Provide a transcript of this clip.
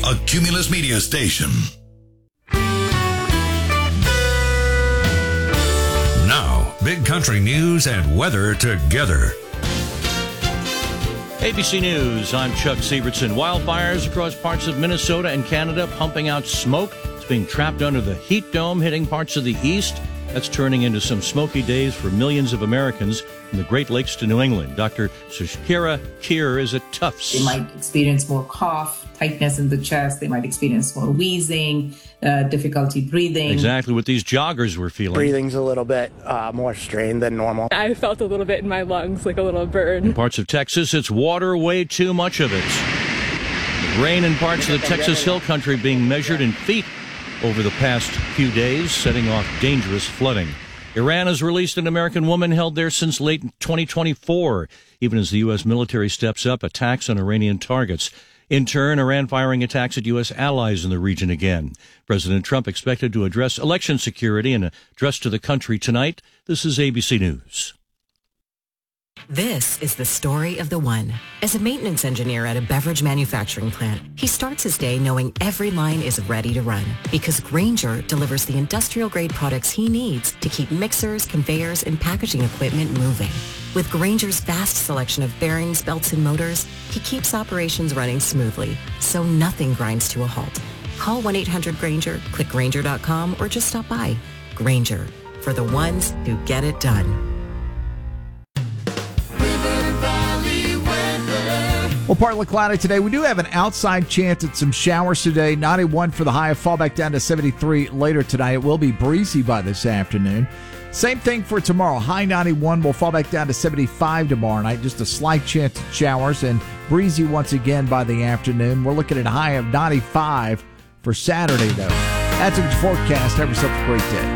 a Cumulus Media station. Now, Big Country news and weather together. ABC News, I'm Chuck Sievertson. Wildfires across parts of Minnesota and Canada pumping out smoke. It's being trapped under the heat dome hitting parts of the east. That's turning into some smoky days for millions of Americans from the Great Lakes to New England. Dr. Sushkira Keir is at Tufts. They might experience more cough, tightness in the chest. They might experience more wheezing, difficulty breathing. Exactly what these joggers were feeling. Breathing's a little bit more strained than normal. I felt a little bit in my lungs, like a little burn. In parts of Texas, it's water, way too much of it. Rain in parts of the Texas Hill Country being measured in feet over the past few days, setting off dangerous flooding. Iran has released an American woman held there since late 2024, even as the U.S. military steps up attacks on Iranian targets. In turn, Iran firing attacks at U.S. allies in the region again. President Trump expected to address election security in an address to the country tonight. This is ABC News. This is the story of the one. As a maintenance engineer at a beverage manufacturing plant, he starts his day knowing every line is ready to run because Grainger delivers the industrial-grade products he needs to keep mixers, conveyors, and packaging equipment moving. With Grainger's vast selection of bearings, belts, and motors, he keeps operations running smoothly, so nothing grinds to a halt. Call 1-800-GRAINGER, click Grainger.com, or just stop by. Grainger, for the ones who get it done. Well, partly cloudy today. We do have an outside chance at some showers today. 91 for the high, fall back down to 73 later tonight. It will be breezy by this afternoon. Same thing for tomorrow. High 91 will fall back down to 75 tomorrow night. Just a slight chance at showers and breezy once again by the afternoon. We're looking at a high of 95 for Saturday, though. That's a forecast. Have yourself a great day.